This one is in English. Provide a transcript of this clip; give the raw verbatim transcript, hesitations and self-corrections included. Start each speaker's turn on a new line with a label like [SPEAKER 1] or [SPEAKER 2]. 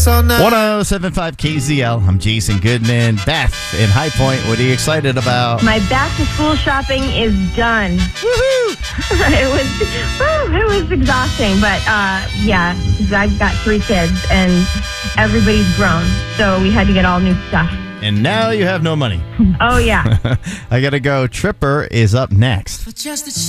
[SPEAKER 1] one oh seven point five K Z L. I'm Jason Goodman. Beth in High Point. What are you excited about?
[SPEAKER 2] My back-to-school shopping is done. Woohoo! it was whew, it was exhausting, but uh, yeah, 'cause I've got three kids and everybody's grown, so we had to get all new stuff.
[SPEAKER 1] And now you have no money.
[SPEAKER 2] Oh yeah.
[SPEAKER 1] I gotta go. Tripper is up next.
[SPEAKER 3] For just a